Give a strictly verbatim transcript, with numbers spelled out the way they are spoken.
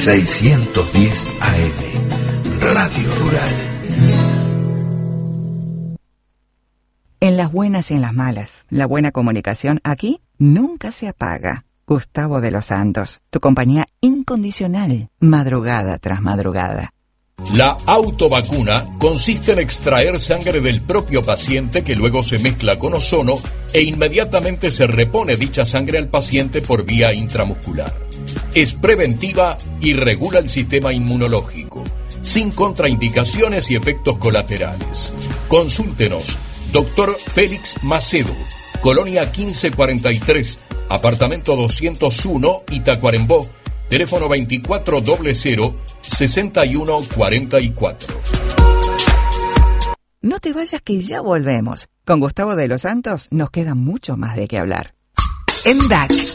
seiscientos diez A M, Radio Rural. En las buenas y en las malas, la buena comunicación aquí nunca se apaga. Gustavo de los Santos, tu compañía incondicional, madrugada tras madrugada. La autovacuna consiste en extraer sangre del propio paciente que luego se mezcla con ozono e inmediatamente se repone dicha sangre al paciente por vía intramuscular. Es preventiva y regula el sistema inmunológico, sin contraindicaciones y efectos colaterales. Consúltenos, doctor Félix Macedo, Colonia quince cuarenta y tres, apartamento doscientos uno, Itacuarembó, teléfono veinticuatro cero cero, sesenta y uno cuarenta y cuatro. No te vayas que ya volvemos. Con Gustavo de los Santos nos queda mucho más de qué hablar. En D A C,